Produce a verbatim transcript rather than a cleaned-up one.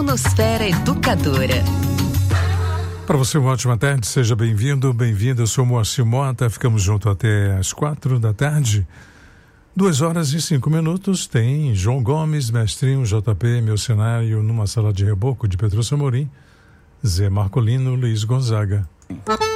Nosfera Educadora. Para você, uma ótima tarde, seja bem-vindo, bem-vinda. Eu sou Moacir Mota, ficamos juntos até as quatro da tarde. Duas horas e cinco minutos, tem João Gomes, Mestrinho, J P, Meu Cenário, numa sala de reboco de Petrúcio Amorim, Zé Marcolino, Luiz Gonzaga.